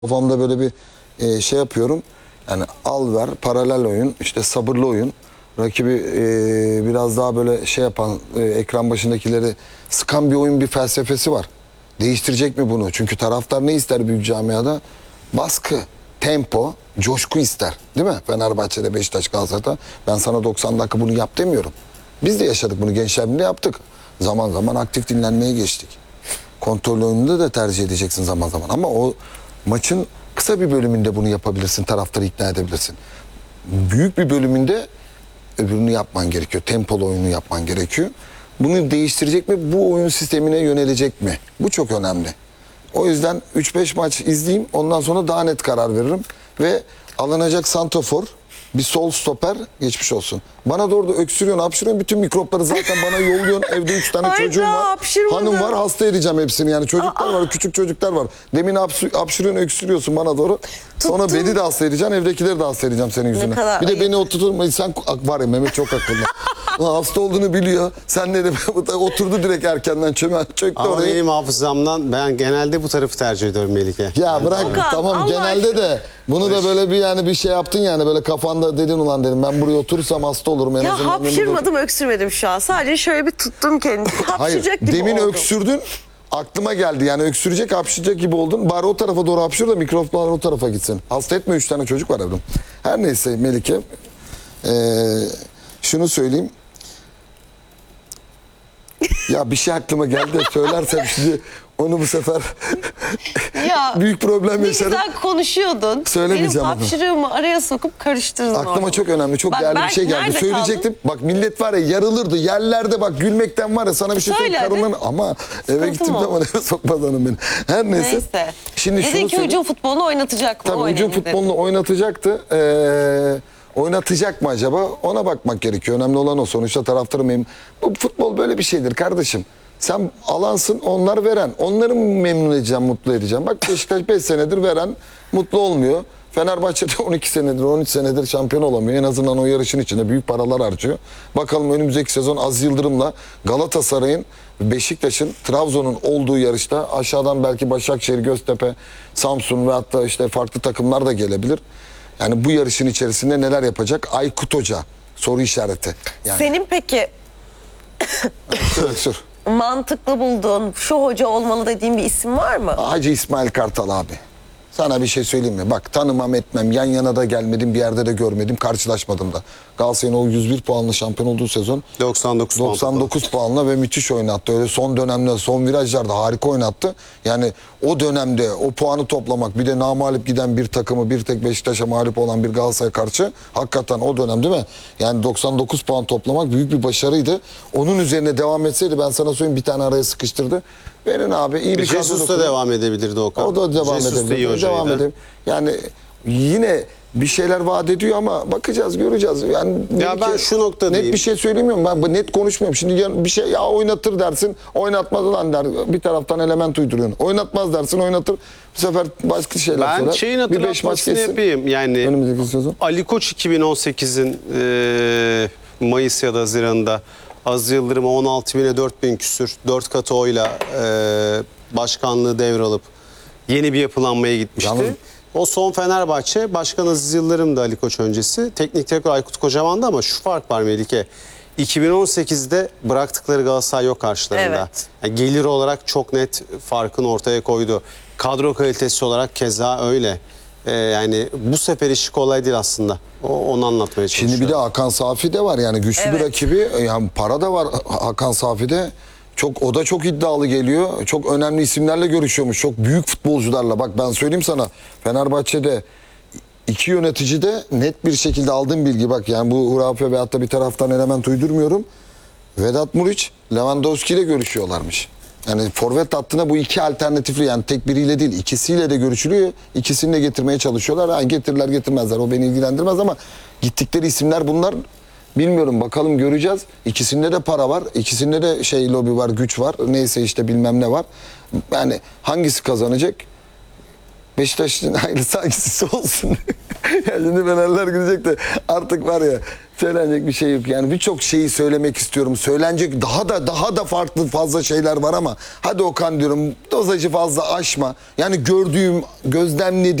Kafamda böyle bir şey yapıyorum. Yani al ver, paralel oyun, işte sabırlı oyun. Rakibi biraz daha böyle şey yapan, ekran başındakileri sıkan bir oyun, bir felsefesi var. Değiştirecek mi bunu? Çünkü taraftar ne ister büyük camiada? Baskı, tempo, coşku ister. Değil mi? Fenerbahçe'de, Beşiktaş, Galatasaray'da. Ben sana 90 dakika bunu yap demiyorum. Biz de yaşadık bunu. Gençler Birliği'nde yaptık. Zaman zaman aktif dinlenmeye geçtik. Kontrol oyununda da tercih edeceksin zaman zaman. Ama o maçın kısa bir bölümünde bunu yapabilirsin. Taraftarı ikna edebilirsin. Büyük bir bölümünde öbürünü yapman gerekiyor. Tempolu oyunu yapman gerekiyor. Bunu değiştirecek mi? Bu oyun sistemine yönelecek mi? Bu çok önemli. O yüzden 3-5 maç izleyeyim. Ondan sonra daha net karar veririm. Ve alınacak santrafor, bir sol stoper, geçmiş olsun. Bana doğru da öksürüyorsun, hapşırıyorsun. Bütün mikropları zaten bana yolluyorsun. Evde 3 tane çocuğum var. Hanım var, hasta edeceğim hepsini. Yani çocuklar var, küçük çocuklar var. Demin hapşırıyorsun, öksürüyorsun bana doğru. Sonra beni de hasta edeceğim, evdekileri de hasta edeceğim senin yüzüne. Bir de beni oturtma. Sen var ya, Mehmet çok akıllı. Hasta olduğunu biliyor. Sen ne de oturdu direkt erkenden çöktü ama oraya. benim hafızamdan ben genelde bu tarafı tercih ediyorum Melike. Ya bırak Okan, tamam Allah genelde aşkına. de bunu da böyle bir yani bir şey yaptın yani böyle kafanda dedin ulan dedim ben buraya oturursam hasta olurum en Ya azından. hapşırmadım, öksürmedim şu an. Sadece şöyle bir tuttum kendimi. Hayır Hapşıracak gibi demin oldum. öksürdün aklıma geldi yani öksürecek hapşıracak gibi oldun. Bari o tarafa doğru hapşır da mikroplar o tarafa gitsin. Hasta etme 3 tane çocuk var evde. Her neyse Melike şunu söyleyeyim. Ya bir şey aklıma geldi de söylersem şimdi onu bu sefer Ya, büyük problem ne yaşarım. güzel konuşuyordun. Söylemeyeceğim Benim onu. hapşırığımı araya sokup karıştırdın Aklıma orada. çok önemli, çok Bak, değerli bir ben şey geldi. nerede Söyleyecektim. kaldım? Bak millet var ya yarılırdı. Yerlerde bak gülmekten var ya sana bir şey Söyle söyleyeyim. hadi. Karınlarını ama eve Sıkıntı gittim mı? zaman eve sokmaz hanım beni. Her neyse. Neyse. Şimdi şunu Dedin ki söyleyeyim. hücum futbolunu oynatacak mı? Tabii O hücum önemli dedin. futbolunu oynatacaktı. Oynatacak mı acaba? Ona bakmak gerekiyor. Önemli olan o. Sonuçta taraftarım benim. Bu futbol böyle bir şeydir kardeşim. Sen alansın, onlar veren. Onları memnun edeceğim, mutlu edeceğim. Bak Beşiktaş 5 senedir veren mutlu olmuyor. Fenerbahçe'de 12 senedir, 13 senedir şampiyon olamıyor. En azından o yarışın içinde büyük paralar harcıyor. Bakalım önümüzdeki sezon Aziz Yıldırım'la Galatasaray'ın, Beşiktaş'ın, Trabzon'un olduğu yarışta aşağıdan belki Başakşehir, Göztepe, Samsun ve hatta işte farklı takımlar da gelebilir. Yani bu yarışın içerisinde neler yapacak? Aykut Hoca soru işareti. Yani. Senin peki Sür. mantıklı bulduğun, şu hoca olmalı dediğin bir isim var mı? Hacı İsmail Kartal abi. Sana bir şey söyleyeyim mi? Bak tanımam etmem. Yan yana da gelmedim. Bir yerde de görmedim. Karşılaşmadım da. Galatasaray'ın o 101 puanlı şampiyon olduğu sezon 99 puanla ve müthiş oynattı. Öyle son dönemde, son virajlarda harika oynattı. Yani o dönemde o puanı toplamak bir de namağlup giden bir takımı bir tek Beşiktaş'a mağlup olan bir Galatasaray karşı hakikaten o dönem değil mi? Yani 99 puan toplamak büyük bir başarıydı. Onun üzerine devam etseydi ben sana söyleyeyim bir tane araya sıkıştırdı. Verin abi iyi bir Jesus da devam edebilirdi Okan. O da devam Jesus da iyi edebilir. Devam hocaydı. edebilir. Yani yine bir şeyler vaat ediyor ama bakacağız, göreceğiz. Yani Ya ben şu noktadayım. net bir şey söylemiyorum. Ben net konuşmuyorum. Şimdi bir şey ya oynatır dersin, oynatmaz lan der. Bir taraftan element uyduruyorsun. Oynatmaz dersin, oynatır. Bu sefer başka şeyler Ben söyler. şeyin Bir 5 maç hatırlatmasını geçsin. yapayım. Yani Önümüzdeki sezon. Ali Koç 2018'in Mayıs ya da Haziran'da Aziz Yıldırım'a 16.000'e 4.000 küsür 4 katı oyla başkanlığı devralıp yeni bir yapılanmaya gitmişti. Yalnız- O son Fenerbahçe Başkan Aziz Yıldırım da Ali Koç öncesi. Teknik direktör Aykut Kocaman'dı ama şu fark var Melike. 2018'de bıraktıkları Galatasaray yok karşılarında. Evet. Yani gelir olarak çok net farkını ortaya koydu. Kadro kalitesi olarak keza öyle. Yani bu sefer işi kolay değil aslında. Onu anlatmaya çalışıyorum. Şimdi bir de Hakan Safi de var yani güçlü bir Evet. rakibi. Yani para da var Hakan Safi'de. O da çok iddialı geliyor. Çok önemli isimlerle görüşüyormuş. Çok büyük futbolcularla. Bak ben söyleyeyim sana. Fenerbahçe'de iki yönetici de net bir şekilde aldığım bilgi. Bak yani bu hurafe veyahut da bir taraftan element uydurmuyorum. Vedat Muriç, Lewandowski ile görüşüyorlarmış. Yani forvet hattına bu iki alternatifli yani tek biriyle değil ikisiyle de görüşülüyor. İkisini de getirmeye çalışıyorlar. Yani getirirler getirmezler o beni ilgilendirmez ama gittikleri isimler bunlar. Bilmiyorum bakalım göreceğiz. İkisinde de para var. İkisinde de lobi var, güç var. Neyse işte bilmem ne var. Yani hangisi kazanacak? Beşiktaş'ın hayırlısı hangisi olsun. Ya şimdi Fenerler gidecek de artık var ya Söylenecek bir şey yok. Yani birçok şeyi söylemek istiyorum. Söylenecek daha da farklı fazla şeyler var ama hadi Okan diyorum, dozajı fazla aşma. Yani gördüğüm, gözlemlediğim